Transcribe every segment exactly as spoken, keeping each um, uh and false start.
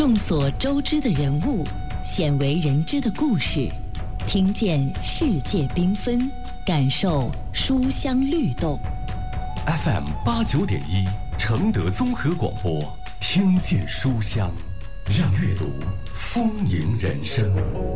众所周知的人物，鲜为人知的故事，听见世界缤纷，感受书香律动。 F M 八九点一，承德综合广播，听见书香，让阅读丰盈人生。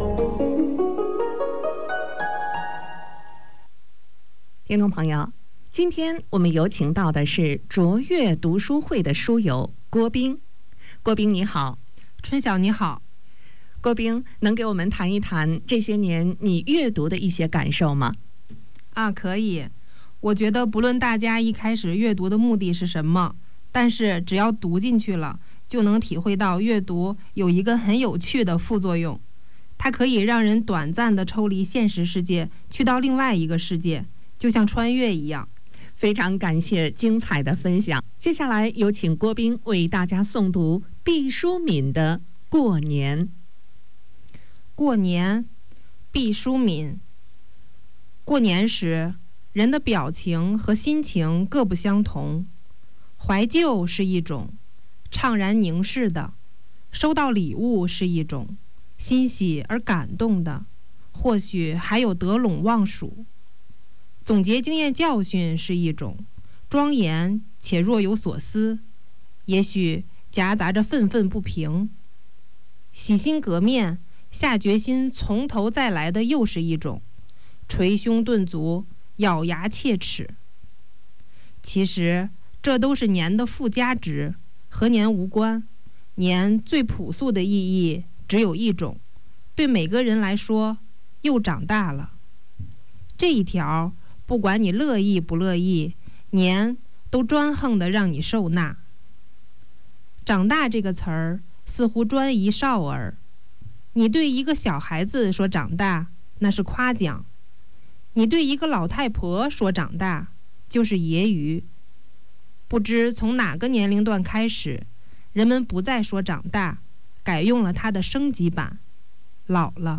听众朋友，今天我们有请到的是卓越读书会的书友郭冰。郭冰你好。 春晓你好。 郭冰，能给我们谈一谈这些年你阅读的一些感受吗？ 啊，可以。我觉得不论大家一开始阅读的目的是什么，但是只要读进去了，就能体会到阅读有一个很有趣的副作用，它可以让人短暂地抽离现实世界，去到另外一个世界，就像穿越一样。 非常感谢精彩的分享。接下来有请郭冰为大家诵读毕淑敏的《过年》。 过年，毕淑敏。过年时，人的表情和心情各不相同。怀旧是一种，怅然凝视的；收到礼物是一种，欣喜而感动的；或许还有得陇望蜀。总结经验教训是一种，庄严且若有所思，也许夹杂着愤愤不平。洗心革面，下决心从头再来的又是一种，捶胸顿足，咬牙切齿。其实这都是年的附加值，和年无关。年最朴素的意义只有一种，对每个人来说，又长大了。这一条不管你乐意不乐意，年都专横地让你受纳。长大这个词儿似乎专一少儿，你对一个小孩子说长大，那是夸奖；你对一个老太婆说长大，就是揶揄。不知从哪个年龄段开始，人们不再说长大，改用了它的升级版，老了。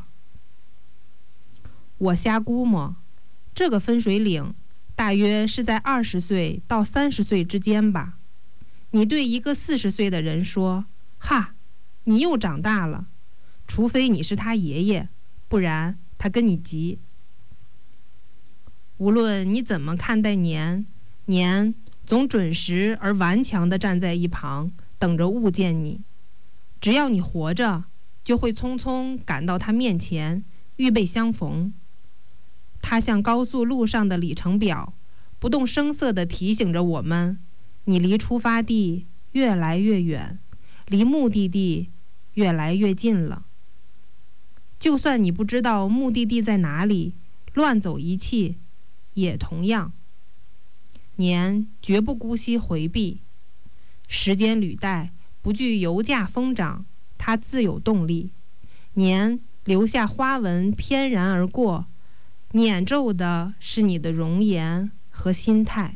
我瞎估摸，这个分水岭大约是在二十岁到三十岁之间吧。你对一个四十岁的人说：“哈，你又长大了。”除非你是他爷爷，不然他跟你急。无论你怎么看待年，年总准时而顽强地站在一旁，等着物见你。只要你活着，就会匆匆赶到他面前，预备相逢。它像高速路上的里程表，不动声色地提醒着我们，你离出发地越来越远，离目的地越来越近了。就算你不知道目的地在哪里，乱走一气也同样。年绝不姑息回避，时间履带不惧油价疯涨，它自有动力。年留下花纹翩然而过，碾皱的是你的容颜和心态。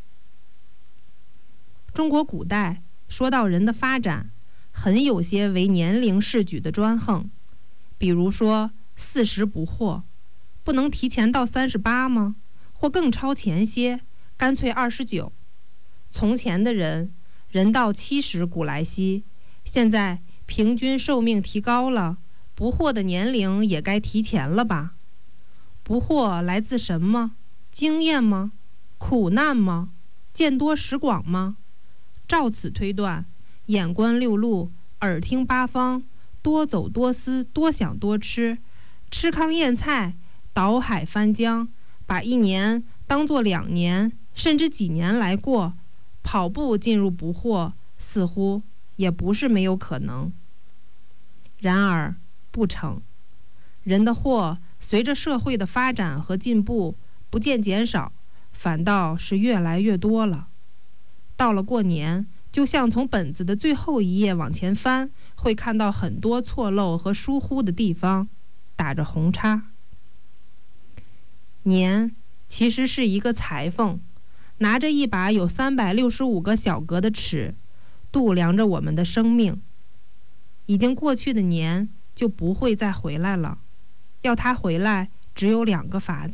中国古代说到人的发展，很有些为年龄试举的专横，比如说四十不惑，不能提前到三十八吗？或更超前些，干脆二十九。从前的人，人到七十古来稀，现在平均寿命提高了，不惑的年龄也该提前了吧？不惑来自什么？经验吗？苦难吗？见多识广吗？照此推断，眼观六路，耳听八方，多走多思，多想多吃，吃糠咽菜，倒海翻江，把一年当作两年甚至几年来过，跑步进入不惑，似乎也不是没有可能。然而不成，人的惑随着社会的发展和进步不见减少，反倒是越来越多了。到了过年，就像从本子的最后一页往前翻，会看到很多错漏和疏忽的地方，打着红叉。年其实是一个裁缝，拿着一把有三百六十五个小格的尺，度量着我们的生命。已经过去的年就不会再回来了，要它回来只有两个法子。